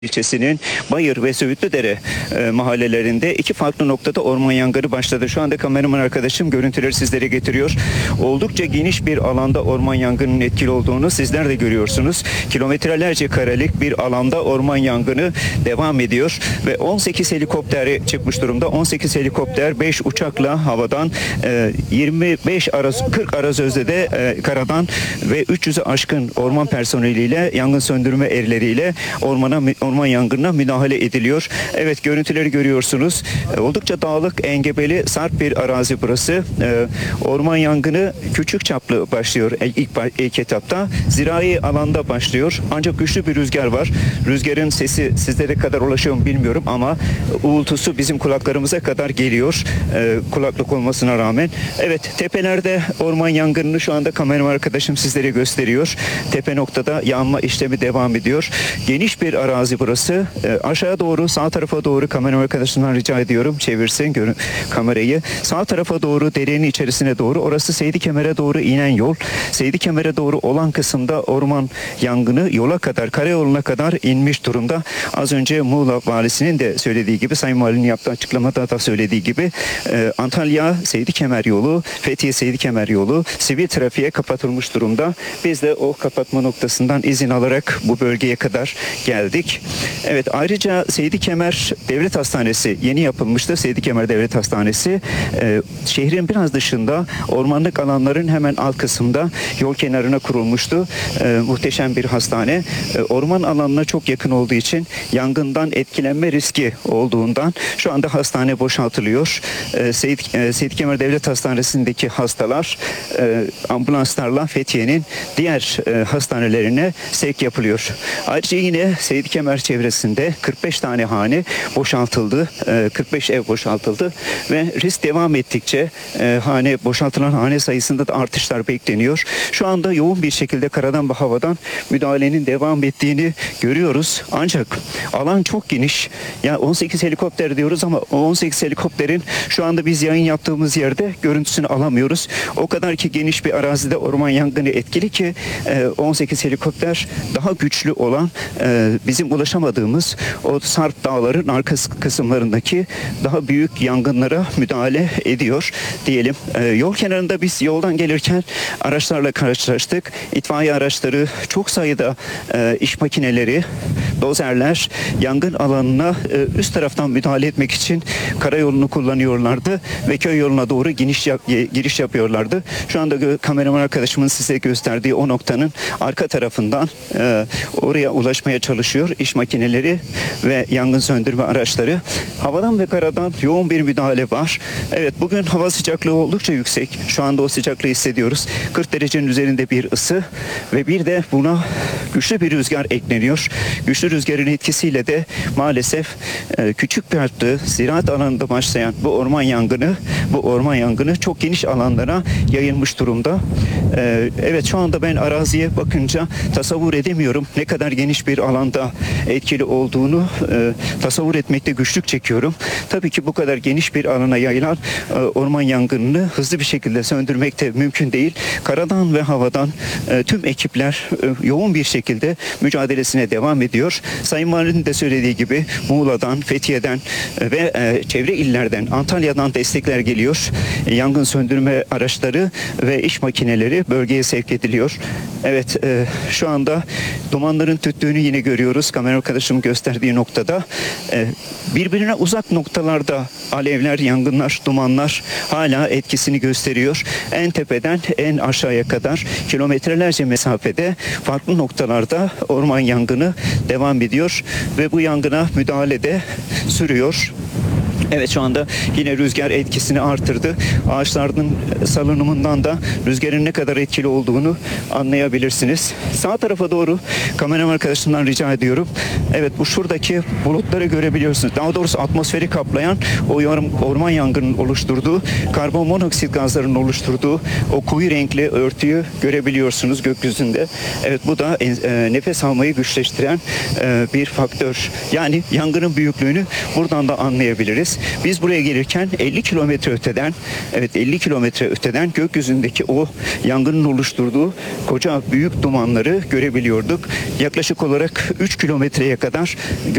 İlçesinin Bayır ve Söğütlüdere mahallelerinde iki farklı noktada orman yangını başladı. Şu anda kameraman arkadaşım görüntüleri sizlere getiriyor. Oldukça geniş bir alanda orman yangının etkili olduğunu sizler de görüyorsunuz. Kilometrelerce karelik bir alanda orman yangını devam ediyor ve 18 helikopter çıkmış durumda. 18 helikopter, 5 uçakla havadan, 40 arazözde de karadan ve 300'ü aşkın orman personeliyle, yangın söndürme erleriyle orman yangınına müdahale ediliyor. Evet, görüntüleri görüyorsunuz. Oldukça dağlık, engebeli, sarp bir arazi burası. Orman yangını küçük çaplı başlıyor ilk etapta. Zirai alanda başlıyor. Ancak güçlü bir rüzgar var. Rüzgarın sesi sizlere kadar ulaşıyor mu bilmiyorum ama uğultusu bizim kulaklarımıza kadar geliyor. Kulaklık olmasına rağmen. Evet, tepelerde orman yangınını şu anda kameraman arkadaşım sizlere gösteriyor. Tepe noktada yanma işlemi devam ediyor. Geniş bir arazi burası. Aşağı doğru, sağ tarafa doğru kameraman arkadaşımdan rica ediyorum çevirsin kamerayı. Sağ tarafa doğru, derenin içerisine doğru. Orası Seydikemer'e doğru inen yol. Seydikemer'e doğru olan kısımda orman yangını yola kadar, karayoluna kadar inmiş durumda. Az önce Muğla Valisi'nin de söylediği gibi, Sayın Valinin yaptığı açıklamada da söylediği gibi Antalya Seydikemer yolu, Fethiye Seydikemer yolu sivil trafiğe kapatılmış durumda. Biz de o kapatma noktasından izin alarak bu bölgeye kadar geldik. Evet, ayrıca Seydikemer Devlet Hastanesi yeni yapılmıştı. Seydikemer Devlet Hastanesi şehrin biraz dışında, ormanlık alanların hemen alt kısmında, yol kenarına kurulmuştu. Muhteşem bir hastane. Orman alanına çok yakın olduğu için yangından etkilenme riski olduğundan şu anda hastane boşaltılıyor. Seydikemer Devlet Hastanesi'ndeki hastalar ambulanslarla Fethiye'nin diğer hastanelerine sevk yapılıyor. Ayrıca yine Seydikemer çevresinde 45 tane hane boşaltıldı. 45 ev boşaltıldı ve risk devam ettikçe boşaltılan hane sayısında da artışlar bekleniyor. Şu anda yoğun bir şekilde karadan ve havadan müdahalenin devam ettiğini görüyoruz. Ancak alan çok geniş. Yani 18 helikopter diyoruz ama o 18 helikopterin şu anda biz yayın yaptığımız yerde görüntüsünü alamıyoruz. O kadar ki geniş bir arazide orman yangını etkili ki 18 helikopter daha güçlü olan, bizim ulaşamadığımız o Sarp Dağların arka kısımlarındaki daha büyük yangınlara müdahale ediyor diyelim. Yol kenarında biz yoldan gelirken araçlarla karşılaştık. İtfaiye araçları, çok sayıda iş makineleri, dozerler yangın alanına üst taraftan müdahale etmek için karayolunu kullanıyorlardı ve köy yoluna doğru giriş yapıyorlardı. Şu anda kameraman arkadaşımın size gösterdiği o noktanın arka tarafından oraya ulaşmaya çalışıyor iş makineleri ve yangın söndürme araçları. Havadan ve karadan yoğun bir müdahale var. Evet, bugün hava sıcaklığı oldukça yüksek. Şu anda o sıcaklığı hissediyoruz. 40 derecenin üzerinde bir ısı ve bir de buna güçlü bir rüzgar ekleniyor. Güçlü rüzgarın etkisiyle de maalesef küçük çaplı ziraat alanında başlayan bu orman yangını çok geniş alanlara yayılmış durumda. Evet, şu anda ben araziye bakınca tasavvur edemiyorum ne kadar geniş bir alanda etkili olduğunu, tasavvur etmekte güçlük çekiyorum. Tabii ki bu kadar geniş bir alana yayılan orman yangınını hızlı bir şekilde söndürmek de mümkün değil. Karadan ve havadan tüm ekipler yoğun bir şekilde mücadelesine devam ediyor. Sayın Valinin de söylediği gibi Muğla'dan, Fethiye'den ve çevre illerden, Antalya'dan destekler geliyor. Yangın söndürme araçları ve iş makineleri bölgeye sevk ediliyor. Evet, şu anda dumanların tüttüğünü yine görüyoruz. Kamera arkadaşımın gösterdiği noktada. Birbirine uzak noktalarda alevler, yangınlar, dumanlar hala etkisini gösteriyor. En tepeden en aşağıya kadar kilometrelerce mesafede farklı noktalarda orman yangını devam ediyor ve bu yangına müdahale de sürüyor. Evet, şu anda yine rüzgar etkisini artırdı. Ağaçların salınımından da rüzgarın ne kadar etkili olduğunu anlayabilirsiniz. Sağ tarafa doğru kameraman arkadaşımdan rica ediyorum. Evet, bu şuradaki bulutları görebiliyorsunuz. Daha doğrusu atmosferi kaplayan o orman yangının oluşturduğu, karbonmonoksit gazlarının oluşturduğu o koyu renkli örtüyü görebiliyorsunuz gökyüzünde. Evet, bu da nefes almayı güçleştiren bir faktör. Yani yangının büyüklüğünü buradan da anlayabiliriz. Biz buraya gelirken 50 kilometre öteden, evet 50 kilometre öteden gökyüzündeki o yangının oluşturduğu koca büyük dumanları görebiliyorduk. Yaklaşık olarak 3 kilometreye kadar